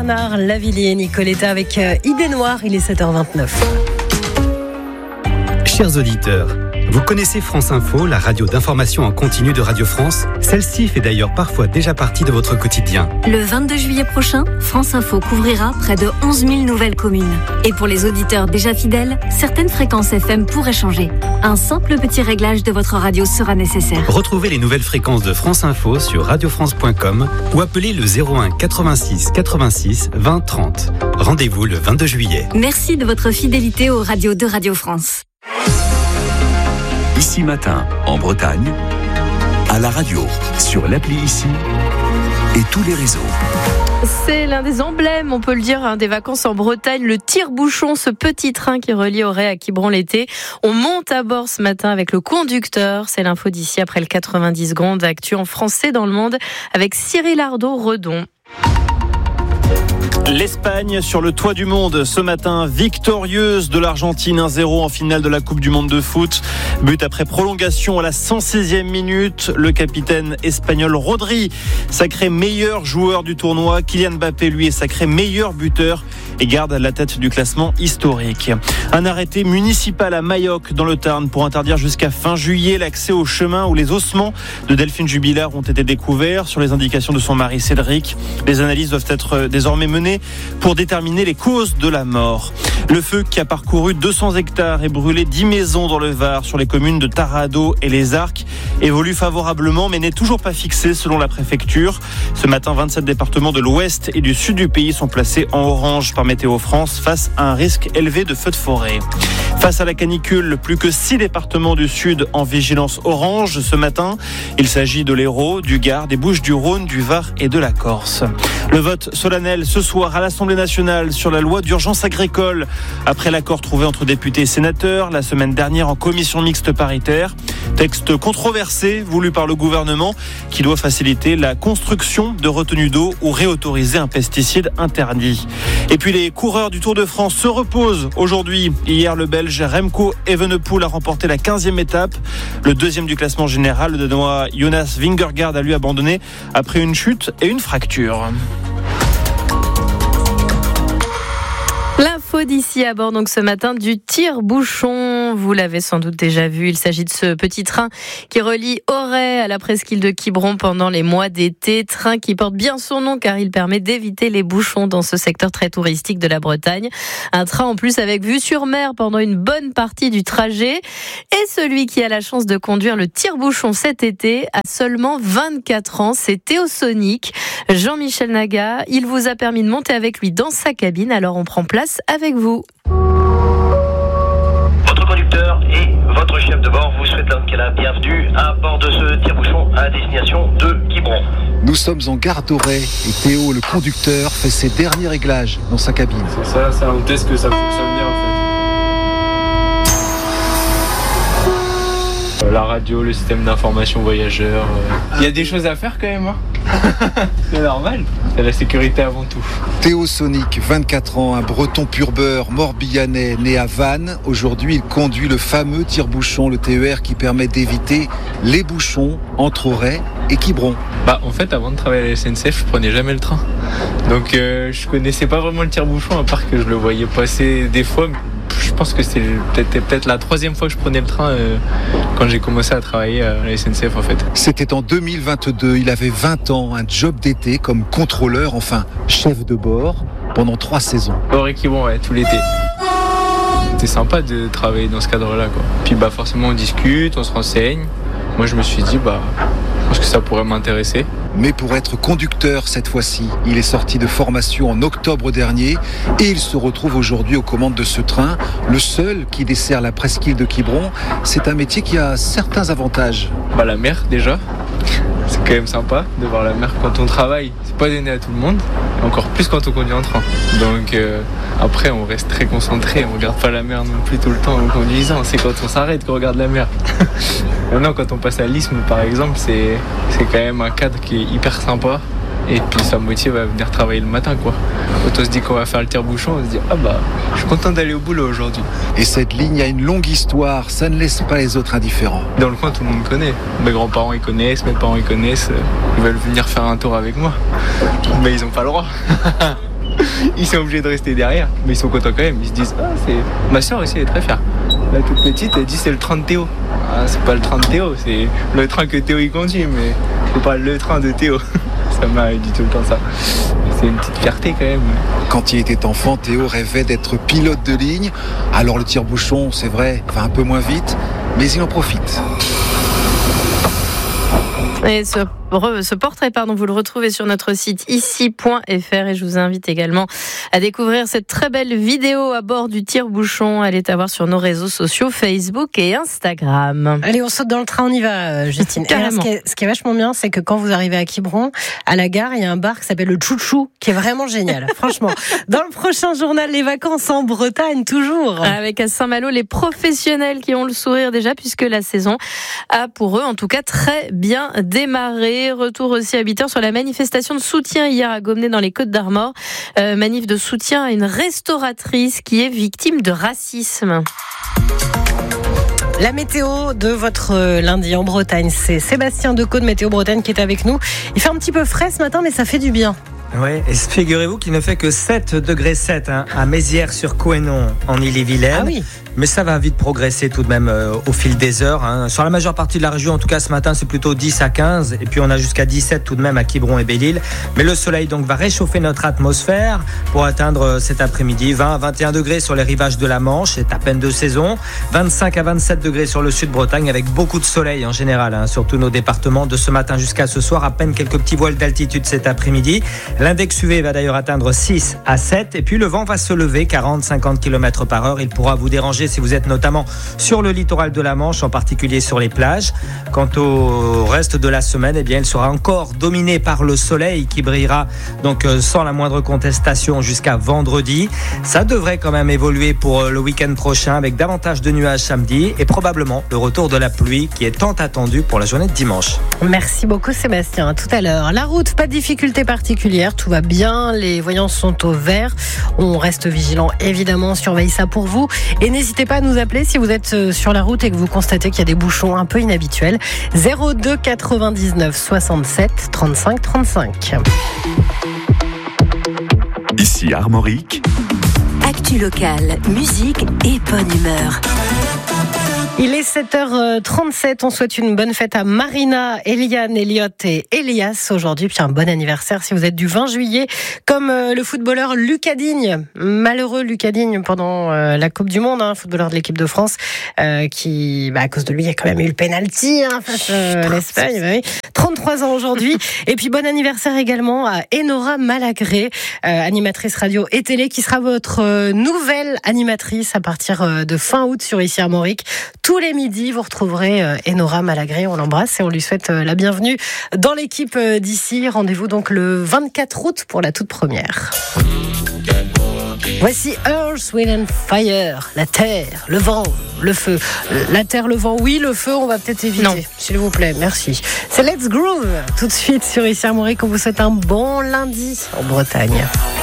Bernard Lavillier, Nicoletta avec Idée Noire, il est 7h29. Chers auditeurs, vous connaissez France Info, la radio d'information en continu de Radio France? Celle-ci fait d'ailleurs parfois déjà partie de votre quotidien. Le 22 juillet prochain, France Info couvrira près de 11 000 nouvelles communes. Et pour les auditeurs déjà fidèles, certaines fréquences FM pourraient changer. Un simple petit réglage de votre radio sera nécessaire. Retrouvez les nouvelles fréquences de France Info sur radiofrance.com ou appelez le 01 86 86 20 30. Rendez-vous le 22 juillet. Merci de votre fidélité aux radios de Radio France. Ici Matin, en Bretagne, à la radio, sur l'appli Ici et tous les réseaux. C'est l'un des emblèmes, on peut le dire, des vacances en Bretagne, le tire-bouchon, ce petit train qui relie Auray à Quiberon l'été. On monte à bord ce matin avec le conducteur. C'est l'info d'ici après le 90 secondes actu en français dans le monde avec Cyril Ardo-Redon. L'Espagne sur le toit du monde ce matin, victorieuse de l'Argentine 1-0 en finale de la Coupe du Monde de foot. But après prolongation à la 116e minute. Le capitaine espagnol Rodri, sacré meilleur joueur du tournoi. Kylian Mbappé, lui, est sacré meilleur buteur et garde la tête du classement historique. Un arrêté municipal à Mayoc dans le Tarn pour interdire jusqu'à fin juillet l'accès au chemin où les ossements de Delphine Jubilard ont été découverts sur les indications de son mari Cédric. Les analyses doivent être désormais menées pour déterminer les causes de la mort. Le feu qui a parcouru 200 hectares et brûlé 10 maisons dans le Var sur les communes de Tarado et Les Arcs évolue favorablement mais n'est toujours pas fixé selon la préfecture. Ce matin, 27 départements de l'ouest et du sud du pays sont placés en orange par Météo France face à un risque élevé de feux de forêt. Face à la canicule, plus que 6 départements du sud en vigilance orange ce matin. Il s'agit de l'Hérault, du Gard, des Bouches-du-Rhône, du Var et de la Corse. Le vote solennel ce soir à l'Assemblée nationale sur la loi d'urgence agricole. Après l'accord trouvé entre députés et sénateurs la semaine dernière en commission mixte paritaire. Texte controversé voulu par le gouvernement qui doit faciliter la construction de retenues d'eau ou réautoriser un pesticide interdit. Et puis les coureurs du Tour de France se reposent aujourd'hui. Hier, le Belge Remco Evenepoel a remporté la 15e étape. Le deuxième du classement général, le Danois Jonas Vingegaard a lui abandonné après une chute et une fracture. L'info d'ici à bord donc ce matin du tire-bouchon. Vous l'avez sans doute déjà vu. Il s'agit de ce petit train qui relie Auray à la presqu'île de Quiberon pendant les mois d'été. Train qui porte bien son nom car il permet d'éviter les bouchons dans ce secteur très touristique de la Bretagne. Un train en plus avec vue sur mer pendant une bonne partie du trajet. Et celui qui a la chance de conduire le tire-bouchon cet été a seulement 24 ans. C'est Théo Sonic. Jean-Michel Naga, il vous a permis de monter avec lui dans sa cabine. Alors on prend place avec vous. Votre conducteur et votre chef de bord vous souhaitent donc la bienvenue à bord de ce tire-bouchon à destination de Quiberon. Nous sommes en gare d'Auray et Théo, le conducteur, fait ses derniers réglages dans sa cabine. C'est ça, on teste que ça fonctionne bien en fait. La radio, le système d'information voyageur. Il y a des choses à faire quand même, hein. C'est normal. C'est la sécurité avant tout. Théo Sonic, 24 ans, un breton pur beurre, morbihanais, né à Vannes. Aujourd'hui, il conduit le fameux tire-bouchon, le TER qui permet d'éviter les bouchons entre Auray et Quiberon. En fait, avant de travailler à la SNCF, je prenais jamais le train. Donc, je connaissais pas vraiment le tire-bouchon, à part que je le voyais passer des fois. Je pense que c'était peut-être la 3e fois que je prenais le train quand j'ai commencé à travailler à la SNCF en fait. C'était en 2022, il avait 20 ans, un job d'été comme contrôleur, enfin chef de bord, pendant 3 saisons. Auray Quiberon, ouais, tout l'été. C'était sympa de travailler dans ce cadre-là, quoi. Puis forcément on discute, on se renseigne. Moi je me suis dit, je pense que ça pourrait m'intéresser. Mais pour être conducteur cette fois-ci, il est sorti de formation en octobre dernier et il se retrouve aujourd'hui aux commandes de ce train, le seul qui dessert la presqu'île de Quiberon. C'est un métier qui a certains avantages. La mer déjà, c'est quand même sympa de voir la mer quand on travaille. C'est pas donné à tout le monde, encore plus quand on conduit en train. Donc après on reste très concentré, on regarde pas la mer non plus tout le temps en conduisant. C'est quand on s'arrête qu'on regarde la mer. Maintenant quand on passe à l'Isthme par exemple, c'est quand même un cadre qui est hyper sympa. Et puis ça me motive à venir travailler le matin, quoi. Quand on se dit qu'on va faire le tire-bouchon, on se dit je suis content d'aller au boulot aujourd'hui. Et cette ligne a une longue histoire, ça ne laisse pas les autres indifférents. Dans le coin, tout le monde connaît. Mes grands-parents ils connaissent, mes parents ils connaissent. Ils veulent venir faire un tour avec moi. Mais ils n'ont pas le droit. Ils sont obligés de rester derrière, mais ils sont contents quand même. Ils se disent, ma soeur aussi elle est très fière. La toute petite, elle dit c'est le train de Théo. C'est pas le train de Théo, c'est le train que Théo il conduit, mais c'est pas le train de Théo. Sa mère dit tout le temps ça. C'est une petite fierté quand même. Quand il était enfant, Théo rêvait d'être pilote de ligne. Alors le tire-bouchon, c'est vrai, va un peu moins vite, mais il en profite. Et ce portrait, vous le retrouvez sur notre site ici.fr et je vous invite également à découvrir cette très belle vidéo à bord du tire-bouchon. Elle est à voir sur nos réseaux sociaux, Facebook et Instagram. Allez, on saute dans le train, on y va, Justine. Carrément. Ce qui est vachement bien, c'est que quand vous arrivez à Quiberon, à la gare, il y a un bar qui s'appelle le Chouchou, qui est vraiment génial, franchement. Dans le prochain journal, les vacances en Bretagne, toujours. Avec à Saint-Malo, les professionnels qui ont le sourire déjà, puisque la saison a pour eux, en tout cas, très bien démarré. Retour aussi à 8h sur la manifestation de soutien hier à Gommenay dans les Côtes-d'Armor. Manif de soutien à une restauratrice qui est victime de racisme. La météo de votre lundi en Bretagne, c'est Sébastien Decaux de Météo Bretagne qui est avec nous. Il fait un petit peu frais ce matin, mais ça fait du bien. Oui, et figurez-vous qu'il ne fait que 7,7 degrés à Mézières-sur-Couesnon en Ille-et-Vilaine. Ah oui. Mais ça va vite progresser tout de même au fil des heures. Sur la majeure partie de la région, en tout cas ce matin, c'est plutôt 10 à 15. Et puis on a jusqu'à 17 tout de même à Quiberon et Belle-Île. Mais le soleil donc va réchauffer notre atmosphère pour atteindre cet après-midi 20 à 21 degrés sur les rivages de la Manche. C'est à peine de saison. 25 à 27 degrés sur le sud-Bretagne avec beaucoup de soleil en général. Sur tous nos départements de ce matin jusqu'à ce soir. À peine quelques petits voiles d'altitude cet après-midi. L'index UV va d'ailleurs atteindre 6 à 7. Et puis le vent va se lever 40-50 km par heure. Il pourra vous déranger si vous êtes notamment sur le littoral de la Manche, en particulier sur les plages. Quant au reste de la semaine, eh bien, il sera encore dominé par le soleil qui brillera donc sans la moindre contestation jusqu'à vendredi. Ça devrait quand même évoluer pour le week-end prochain avec davantage de nuages samedi et probablement le retour de la pluie qui est tant attendue pour la journée de dimanche. Merci beaucoup Sébastien, à tout à l'heure. La route, pas de difficulté particulière, tout va bien, les voyants sont au vert. On reste vigilant évidemment, on surveille ça pour vous et n'hésitez pas à nous appeler si vous êtes sur la route et que vous constatez qu'il y a des bouchons un peu inhabituels. 02 99 67 35 35. Ici Armorique. Actu locale, musique et bonne humeur. Il est 7h37, on souhaite une bonne fête à Marina, Eliane, Elliot et Elias aujourd'hui, puis un bon anniversaire si vous êtes du 20 juillet, comme le footballeur Lucas Digne, malheureux Lucas Digne pendant la Coupe du Monde, footballeur de l'équipe de France, qui, à cause de lui, il y a quand même eu le penalty face à l'Espagne, oui. 33 ans aujourd'hui, et puis bon anniversaire également à Enora Malagré, animatrice radio et télé, qui sera votre nouvelle animatrice à partir de fin août sur Ici Armorique. Tous les midis, vous retrouverez Enora Malagré. On l'embrasse et on lui souhaite la bienvenue dans l'équipe d'ici. Rendez-vous donc le 24 août pour la toute première. Voici Earth, Wind and Fire. La terre, le vent, le feu. La terre, le vent, oui. Le feu, on va peut-être éviter. Non. S'il vous plaît, merci. C'est Let's Groove. Tout de suite sur Ici Armorique. On vous souhaite un bon lundi en Bretagne.